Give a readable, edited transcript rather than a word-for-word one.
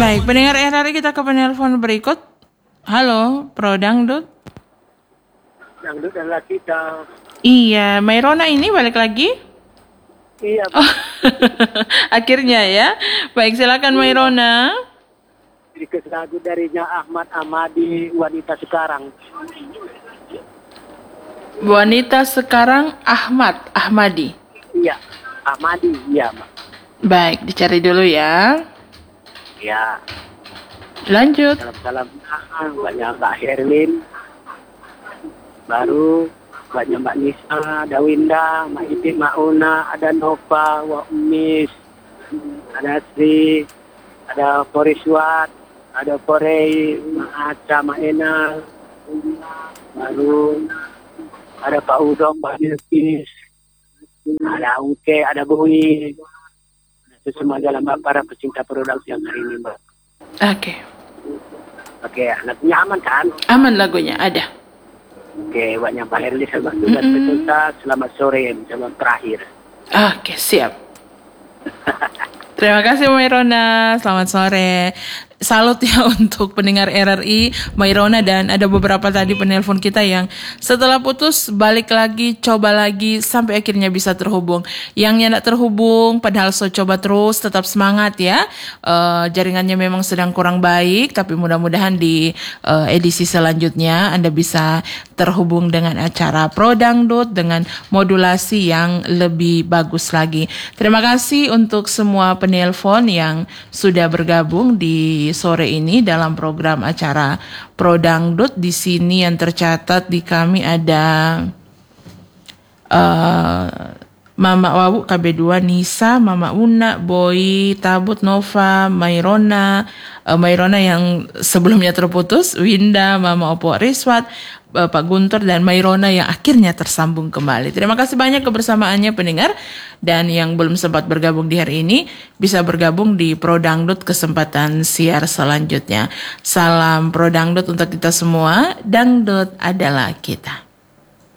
Baik, pendengar RRI, kita ke penelpon berikut. Halo, Pro Dangdut. Dangdut adalah kita. Iya, Mairona ini balik lagi? Iya, Oh, akhirnya ya. Baik, silakan Mairona. Berikut lagu darinya Ahmad Ahmadi, Wanita Sekarang. Wanita Sekarang, Ahmad Ahmadi. Iya, Ahmadi, iya, Mbak. Baik, dicari dulu ya. Ya, Lanjut. salam-salam banyak Mbak Herlin. Baru banyak Mbak Nisa, ada Winda, Mbak Iti, Mbak Una, ada Nova, Wak Umis, ada Sri, ada Poriswat, ada Porei, Mbak Aca, Mbak Ena, baru ada Pak Udong, Mbak Bilkis, ada Uke, ada Bui. Itu semua dalam para pecinta produk yang hari ini, Mbak. Oke. Oke, lagunya aman kan? Aman lagunya, ada. Oke, banyak Pak Herli, selamat tugas petuntas, selamat sore, selamat terakhir. Oke, siap. Terima kasih Mairona, selamat sore. Salut ya untuk pendengar RRI, Mairona, dan ada beberapa tadi penelpon kita yang setelah putus balik lagi, coba lagi sampai akhirnya bisa terhubung. Yang tidak terhubung padahal coba terus, tetap semangat ya. Jaringannya memang sedang kurang baik, tapi mudah-mudahan di edisi selanjutnya Anda bisa terhubung dengan acara Pro Dangdut dengan modulasi yang lebih bagus lagi. Terima kasih untuk semua penelpon yang sudah bergabung di sore ini dalam program acara Pro Dangdut. Di sini yang tercatat di kami ada Mama Wawu KB2, Nisa, Mama Una, Boy, Tabut, Nova, Mairona, Mairona yang sebelumnya terputus, Winda, Mama Opo Riswat, Pak Guntur, dan Mairona yang akhirnya tersambung kembali. Terima kasih banyak kebersamaannya pendengar, dan yang belum sempat bergabung di hari ini bisa bergabung di Pro Dangdut kesempatan siar selanjutnya. Salam Pro Dangdut untuk kita semua, Dangdut adalah kita.